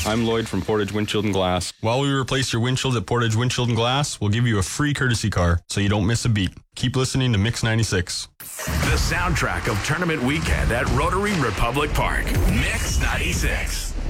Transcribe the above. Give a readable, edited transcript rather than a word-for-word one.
I'm Lloyd from Portage Windshield and Glass. While we replace your windshield at Portage Windshield and Glass, we'll give you a free courtesy car so you don't miss a beat. Keep listening to Mix 96. The soundtrack of tournament weekend at Rotary Republic Park. Mix 96.